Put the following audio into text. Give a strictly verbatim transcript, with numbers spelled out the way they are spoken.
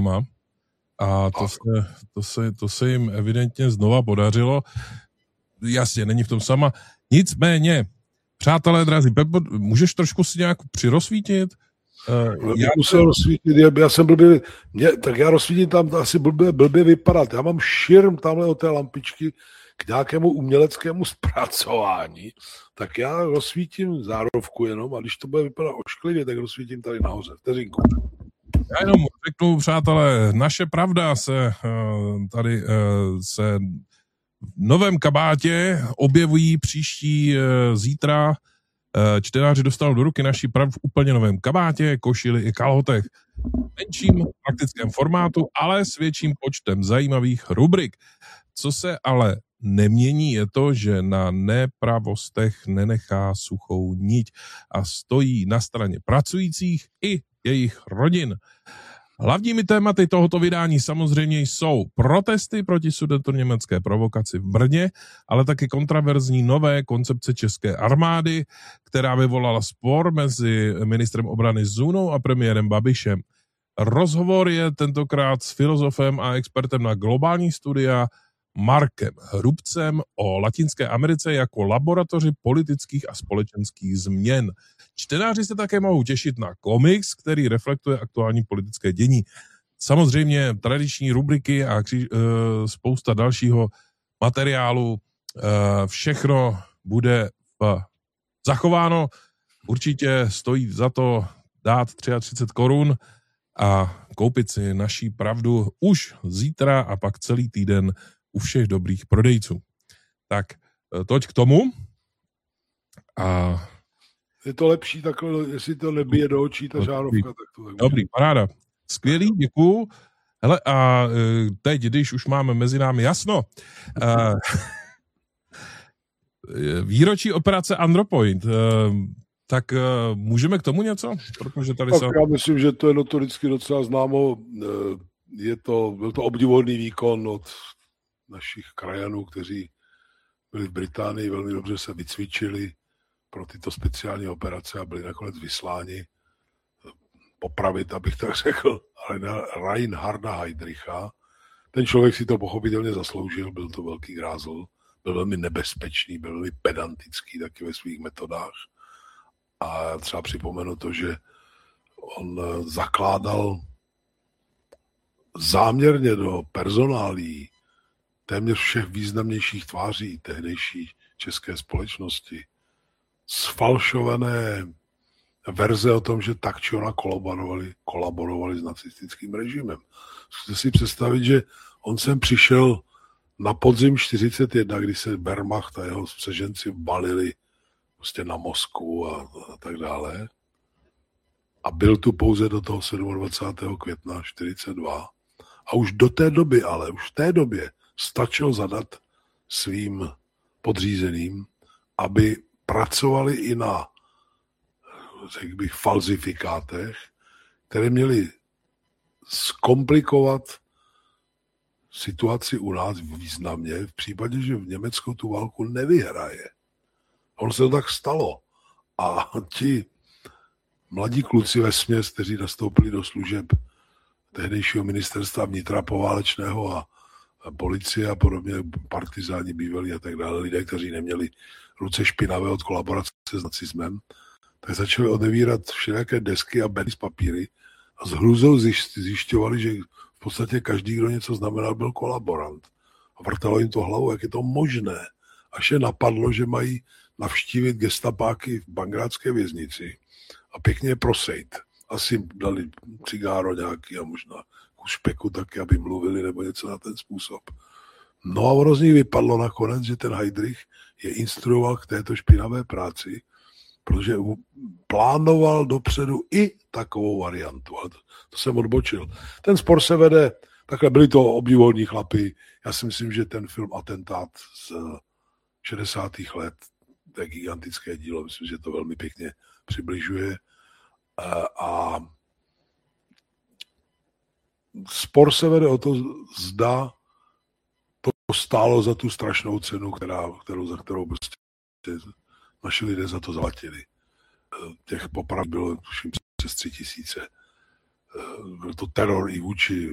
rukama a to se, to, se, to se jim evidentně znova podařilo. Jasně, není v tom sama. Nicméně, přátelé, drazí, Pepo, můžeš trošku si nějak přirozsvítit? Uh, já musel rozsvítit, já jsem blbě, mě, tak já rozsvítím tam asi blbě, blbě vypadat. Já mám širm tamhle od té lampičky k nějakému uměleckému zpracování, tak já rozsvítím zárovku jenom a když to bude vypadat ošklivě, tak rozsvítím tady nahoře. Vteřinku. Já jenom řeknu, přátelé, naše pravda se tady se v novém kabátě objevují příští zítra. Čtenáři dostanou do ruky naší pravdu v úplně novém kabátě, košili i kalhotech. Menším praktickém formátu, ale s větším počtem zajímavých rubrik. Co se ale nemění, je to, že na nepravostech nenechá suchou niť a stojí na straně pracujících i jejich rodin. Hlavními tématy tohoto vydání samozřejmě jsou protesty proti sudetoněmecké provokaci v Brně, ale taky kontraverzní nové koncepce české armády, která vyvolala spor mezi ministrem obrany Zůnou a premiérem Babišem. Rozhovor je tentokrát s filozofem a expertem na globální studia Markem Hrubcem o Latinské Americe jako laboratoři politických a společenských změn. Čtenáři se také mohou těšit na komiks, který reflektuje aktuální politické dění. Samozřejmě tradiční rubriky a kří, e, spousta dalšího materiálu. E, všechno bude v, zachováno. Určitě stojí za to dát třicet tři korun a koupit si naší pravdu už zítra a pak celý týden u všech dobrých prodejců. Tak toť k tomu. A je to lepší takhle, jestli to nebije do očí ta žárovka, tak to tak dobrý, paráda. Skvělý, děkuju. Hele, a teď, když už máme mezi námi jasno, výročí operace Andropoint, tak můžeme k tomu něco? Protože tady tak se... já myslím, že to je notoricky docela známo. Je to, byl to obdivuhodný výkon od našich krajanů, kteří byli v Británii, velmi dobře se vycvičili pro tyto speciální operace a byli nakonec vysláni popravit, abych tak řekl, Reinharda Heydricha. Ten člověk si to pochopitelně zasloužil, byl to velký grázl, byl velmi nebezpečný, byl velmi pedantický taky ve svých metodách. A třeba připomenu to, že on zakládal záměrně do personálí téměř všech významnějších tváří tehdejší české společnosti sfalšované verze o tom, že tak či ona kolaborovali, kolaborovali s nacistickým režimem. Zkuste si představit, že on sem přišel na podzim čtyřicet jedna, kdy se Wehrmacht a jeho spřeženci balili prostě na Moskvu a, a tak dále. A byl tu pouze do toho dvacátého sedmého května čtyřicet dva. A už do té doby, ale už v té době stačilo zadat svým podřízeným, aby pracovali i na, řekl bych, falzifikátech, které měly zkomplikovat situaci u nás významně v případě, že v Německu tu válku nevyhraje. Ono se to tak stalo. A ti mladí kluci vesměs, kteří nastoupili do služeb tehdejšího ministerstva vnitra poválečného a policie a podobně, partizáni bývalí a tak dále, lidé, kteří neměli ruce špinavé od kolaborace s nacismem, tak začali odevírat všelijaké desky a bedny z papíry a s hrůzou zjišťovali, že v podstatě každý, kdo něco znamenal, byl kolaborant. A vrtalo jim to hlavu, jak je to možné. Až je napadlo, že mají navštívit gestapáky v Bangrádské věznici a pěkně prosejt. Asi dali cigáro nějaký a možná kus špeku taky, aby mluvili nebo něco na ten způsob. No a ono z nich vypadlo nakonec, že ten Heydrich je instruoval k této špinavé práci, protože plánoval dopředu i takovou variantu. Ale to, to jsem odbočil. Ten spor se vede, takhle byli to obdivuhodní chlapi. Já si myslím, že ten film Atentát z šedesátých let, to je gigantické dílo, myslím, že to velmi pěkně přibližuje. A spor se vede o to, zda to stálo za tu strašnou cenu, která, kterou, za kterou prostě naši lidé za to zaplatili. Těch poprav bylo tuším přes tři tisíce. Byl to teror i vůči